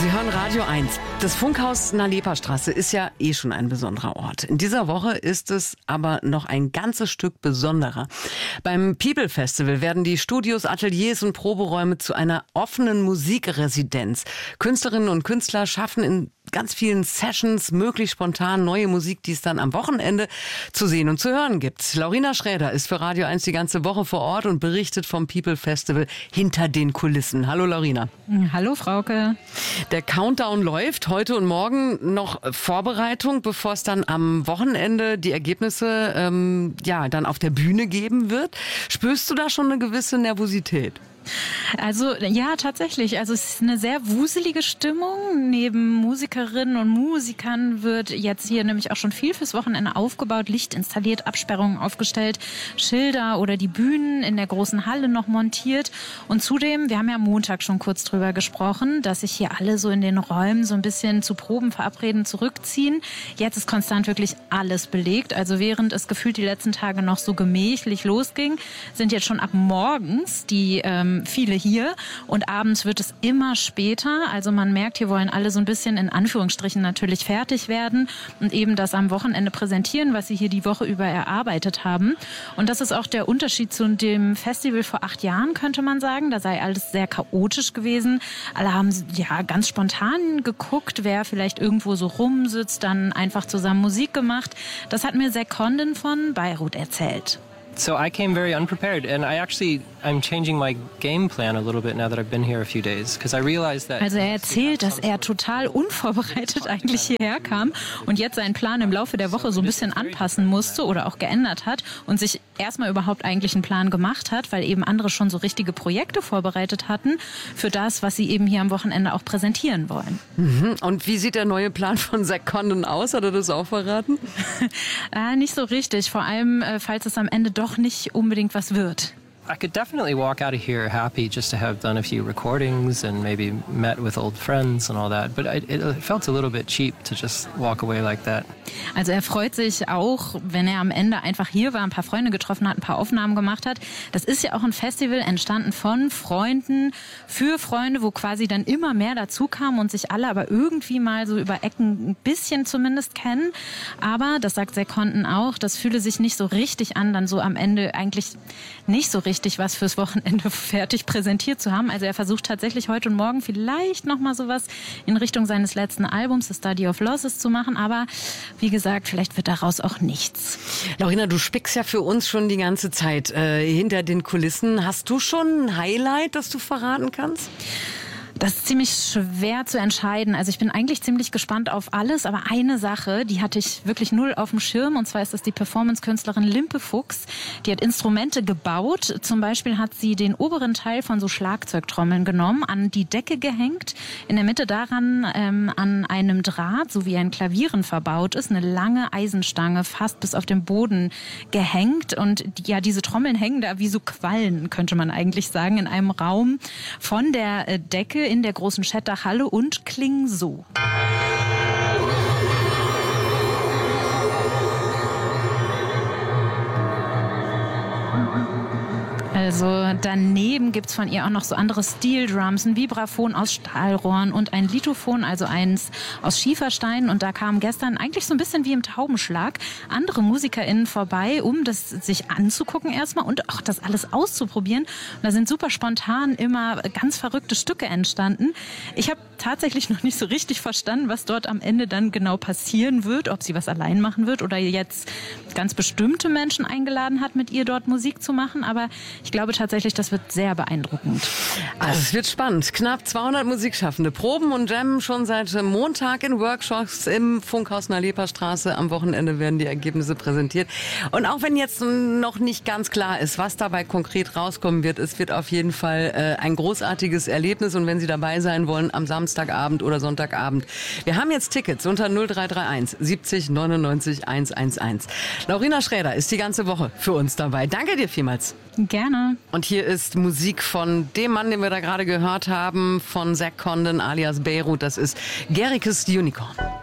Sie hören Radio 1. Das Funkhaus in der Leperstraße ist ja eh schon ein besonderer Ort. In dieser Woche ist es aber noch ein ganzes Stück besonderer. Beim People Festival werden die Studios, Ateliers und Proberäume zu einer offenen Musikresidenz. Künstlerinnen und Künstler schaffen in ganz vielen Sessions möglichst spontan neue Musik, die es dann am Wochenende zu sehen und zu hören gibt. Laurina Schräder ist für Radio 1 die ganze Woche vor Ort und berichtet vom People Festival hinter den Kulissen. Hallo Laurina. Hallo Frauke. Der Countdown läuft heute und morgen noch Vorbereitung, bevor es dann am Wochenende die Ergebnisse dann auf der Bühne geben wird. Spürst du da schon eine gewisse Nervosität? Also ja, tatsächlich. Also es ist eine sehr wuselige Stimmung. Neben Musikerinnen und Musikern wird jetzt hier nämlich auch schon viel fürs Wochenende aufgebaut, Licht installiert, Absperrungen aufgestellt, Schilder oder die Bühnen in der großen Halle noch montiert. Und zudem, wir haben ja am Montag schon kurz drüber gesprochen, dass sich hier alle so in den Räumen so ein bisschen zu Proben verabreden, zurückziehen. Jetzt ist konstant wirklich alles belegt. Also während es gefühlt die letzten Tage noch so gemächlich losging, sind jetzt schon ab morgens die viele hier und abends wird es immer später. Also man merkt, hier wollen alle so ein bisschen in Anführungsstrichen natürlich fertig werden und eben das am Wochenende präsentieren, was sie hier die Woche über erarbeitet haben. Und das ist auch der Unterschied zu dem Festival vor 8 Jahren, könnte man sagen. Da sei alles sehr chaotisch gewesen. Alle haben ja ganz spontan geguckt, wer vielleicht irgendwo so rumsitzt, dann einfach zusammen Musik gemacht. Das hat mir Zack Condon von Beirut erzählt. So I came very unprepared, and I'm changing my game plan a little bit now that I've been here a few days, because I realized that. Also er erzählt, dass er total unvorbereitet eigentlich hierher kam und jetzt seinen Plan im Laufe der Woche so ein bisschen anpassen musste oder auch geändert hat und sich erstmal überhaupt eigentlich einen Plan gemacht hat, weil eben andere schon so richtige Projekte vorbereitet hatten für das, was sie eben hier am Wochenende auch präsentieren wollen. Mhm. Und wie sieht der neue Plan von Zack Condon aus? Hat er das auch verraten? Nicht so richtig, vor allem falls es am Ende doch nicht unbedingt was wird. I could definitely walk out of here happy just to have done a few recordings and maybe met with old friends and all that. But it felt a little bit cheap to just walk away like that. Also er freut sich auch, wenn er am Ende einfach hier war, ein paar Freunde getroffen hat, ein paar Aufnahmen gemacht hat. Das ist ja auch ein Festival entstanden von Freunden für Freunde, wo quasi dann immer mehr dazu kamen und sich alle aber irgendwie mal so über Ecken ein bisschen zumindest kennen. Aber, das sagt Zack Condon auch, das fühle sich nicht so richtig an, dann so am Ende eigentlich nicht so richtig was fürs Wochenende fertig präsentiert zu haben. Also er versucht tatsächlich heute und morgen vielleicht nochmal sowas in Richtung seines letzten Albums, The Study of Losses, zu machen. Aber wie gesagt, vielleicht wird daraus auch nichts. Laurina, du spickst ja für uns schon die ganze Zeit hinter den Kulissen. Hast du schon ein Highlight, das du verraten kannst? Das ist ziemlich schwer zu entscheiden. Also ich bin eigentlich ziemlich gespannt auf alles, aber eine Sache, die hatte ich wirklich null auf dem Schirm, und zwar ist das die Performance-Künstlerin Limpe Fuchs. Die hat Instrumente gebaut. Zum Beispiel hat sie den oberen Teil von so Schlagzeugtrommeln genommen, an die Decke gehängt, in der Mitte daran an einem Draht, so wie ein Klavieren verbaut ist, eine lange Eisenstange fast bis auf den Boden gehängt. Und ja, diese Trommeln hängen da wie so Quallen, könnte man eigentlich sagen, in einem Raum von der Decke in der großen Schettach-Halle und klingen so. Also daneben gibt's von ihr auch noch so andere Steel-Drums, ein Vibraphon aus Stahlrohren und ein Lithophon, also eins aus Schieferstein. Und da kamen gestern eigentlich so ein bisschen wie im Taubenschlag andere MusikerInnen vorbei, um das sich anzugucken erstmal und auch das alles auszuprobieren. Und da sind super spontan immer ganz verrückte Stücke entstanden. Ich habe tatsächlich noch nicht so richtig verstanden, was dort am Ende dann genau passieren wird, ob sie was allein machen wird oder jetzt ganz bestimmte Menschen eingeladen hat, mit ihr dort Musik zu machen. Aber ich glaube tatsächlich, das wird sehr beeindruckend. Also es wird spannend. Knapp 200 Musikschaffende proben und jammen schon seit Montag in Workshops im Funkhaus in der Leperstraße. Am Wochenende werden die Ergebnisse präsentiert. Und auch wenn jetzt noch nicht ganz klar ist, was dabei konkret rauskommen wird, es wird auf jeden Fall ein großartiges Erlebnis. Und wenn Sie dabei sein wollen, am Samstagabend oder Sonntagabend. Wir haben jetzt Tickets unter 0331 70 99 111. Laurina Schräder ist die ganze Woche für uns dabei. Danke dir vielmals. Gerne. Und hier ist Musik von dem Mann, den wir da gerade gehört haben, von Zack Condon alias Beirut. Das ist Gericke's Unicorn.